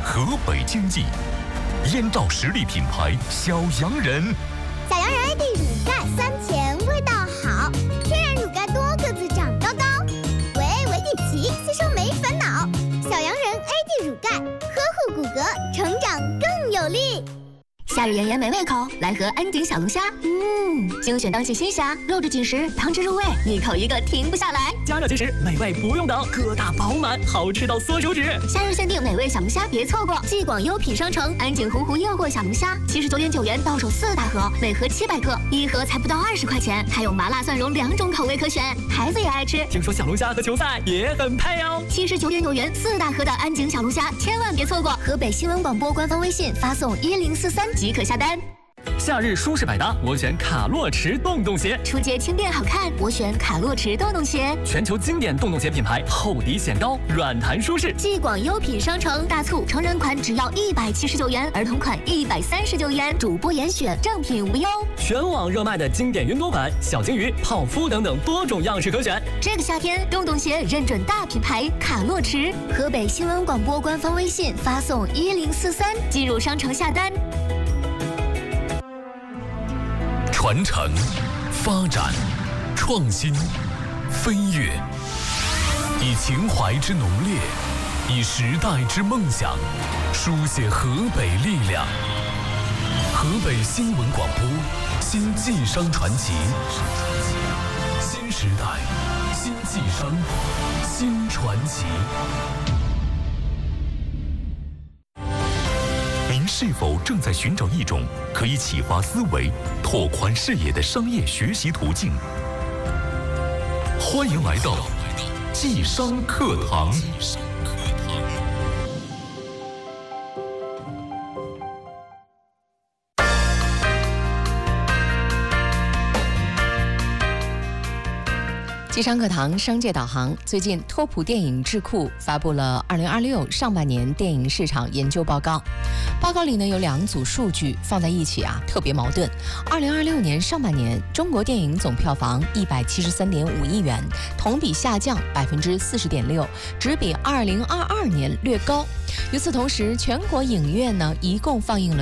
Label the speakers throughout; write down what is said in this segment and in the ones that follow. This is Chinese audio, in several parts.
Speaker 1: 河北经济。燕赵实力品牌小洋人，
Speaker 2: 小洋人 AD 乳盖酸甜，味道好，天然乳盖多个子长高高，维地奇吸收没烦恼。小洋人 AD 乳盖，呵护骨骼，成长更有力。
Speaker 3: 夏日炎炎没胃口，来盒安井小龙虾。精选当季新虾，肉质紧实，汤汁入味，一口一个停不下来。
Speaker 4: 加热即食，美味不用等，个大饱满，好吃到缩手指。
Speaker 3: 夏日限定美味小龙虾，别错过！继广优品商城安井湖诱惑小龙虾，79.9元到手4大盒，每盒700克，一盒才不到20块钱，还有麻辣蒜蓉2种口味可选，孩子也爱吃。
Speaker 4: 听说小龙虾和球赛也很配哦。
Speaker 3: 79.9元4大盒的安井小龙虾，千万别错过！河北新闻广播官方微信发送1043即可下单。
Speaker 4: 夏日舒适百搭，我选卡洛驰洞洞鞋。
Speaker 3: 出街轻便好看，我选卡洛驰洞洞鞋。
Speaker 4: 全球经典洞洞鞋品牌，厚底显高，软弹舒适。
Speaker 3: 继广优品商城大促，成人款只要179元，儿童款139元，主播严选，正品无忧。
Speaker 4: 全网热卖的经典云朵款、小金鱼、泡芙等等多种样式可选。
Speaker 3: 这个夏天，洞洞鞋认准大品牌卡洛驰。河北新闻广播官方微信发送1043，进入商城下单。
Speaker 1: 传承、发展、创新、飞跃，以情怀之浓烈，以时代之梦想，书写河北力量。河北新闻广播，新晋商传奇，新时代，新晋商，新传奇。您是否正在寻找一种可以启发思维、拓宽视野的商业学习途径？欢迎来到晋商课堂。
Speaker 5: 晋商课堂商界导航。最近，拓普电影智库发布了2026上半年电影市场研究报告。报告里呢有2组数据放在一起特别矛盾。2026年上半年，中国电影总票房173.5亿元，同比下降40.6%，只比2022年略高。与此同时，全国影院呢一共放映了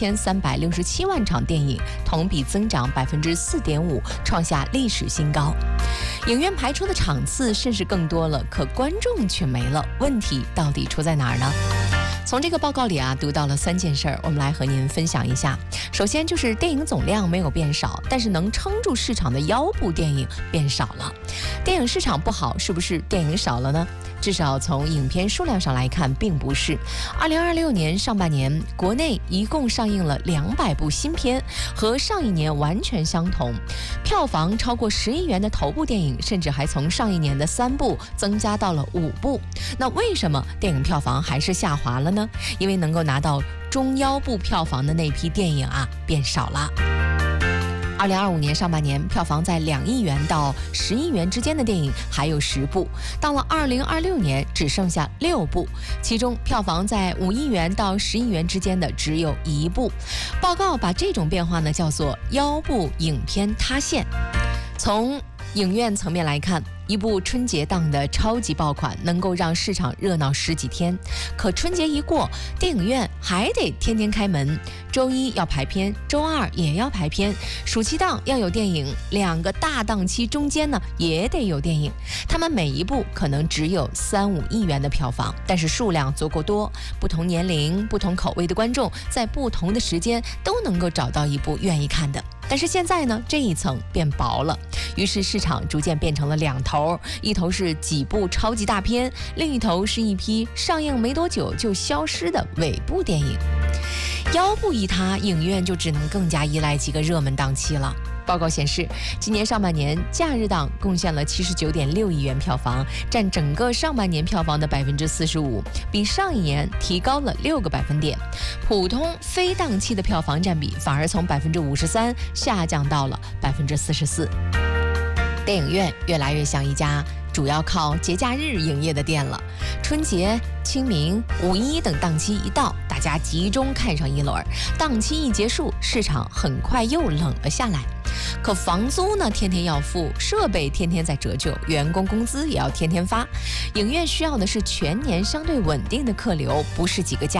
Speaker 5: 7367万场电影，同比增长4.5%，创下历史新高。影院排出的场次甚至更多了，可观众却没了。问题到底出在哪儿呢？从这个报告里读到了3件事儿，我们来和您分享一下。首先就是电影总量没有变少，但是能撑住市场的腰部电影变少了。电影市场不好，是不是电影少了呢？至少从影片数量上来看，并不是。2026年上半年，国内一共上映了200部新片，和上一年完全相同。票房超过10亿元的头部电影，甚至还从上一年的3部增加到了5部。那为什么电影票房还是下滑了呢？因为能够拿到中腰部票房的那批电影变少了。2025年上半年，票房在2亿元到10亿元之间的电影还有10部，到了2026年只剩下6部，其中票房在5亿元到10亿元之间的只有1部。报告把这种变化呢叫做腰部影片塌陷。从影院层面来看，一部春节档的超级爆款能够让市场热闹10几天，可春节一过，电影院还得天天开门，周一要排片，周二也要排片，暑期档要有电影，2个大档期中间呢也得有电影。他们每一部可能只有3-5亿元的票房，但是数量足够多，不同年龄、不同口味的观众在不同的时间都能够找到一部愿意看的。但是现在呢，这一层变薄了，于是市场逐渐变成了2头，一头是几部超级大片，另一头是一批上映没多久就消失的尾部电影。腰部一塌，影院就只能更加依赖几个热门档期了。报告显示，今年上半年假日档贡献了79.6亿元票房，占整个上半年票房的45%，比上一年提高了6个百分点。普通非档期的票房占比反而从53%下降到了44%。电影院越来越像一家主要靠节假日营业的店了。春节、清明、5·1等档期一到，大家集中看上一轮，档期一结束，市场很快又冷了下来。可房租呢，天天要付，设备天天在折旧，员工工资也要天天发。影院需要的是全年相对稳定的客流，不是几个假